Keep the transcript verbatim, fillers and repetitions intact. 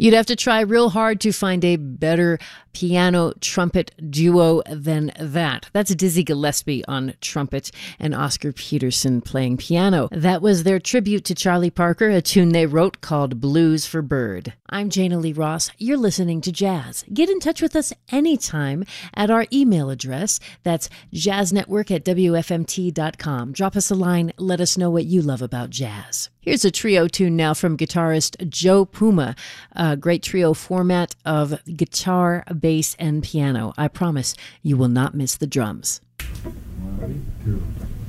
You'd have to try real hard to find a better piano-trumpet duo than that. That's Dizzy Gillespie on trumpet and Oscar Peterson playing piano. That was their tribute to Charlie Parker, a tune they wrote called Blues for Bird. I'm Jana Lee Ross. You're listening to Jazz. Get in touch with us anytime at our email address. That's jazznetwork at w f m t dot com. Drop us a line. Let us know what you love about jazz. Here's a trio tune now from guitarist Joe Puma, a great trio format of guitar, bass, and piano. I promise you will not miss the drums. One, two.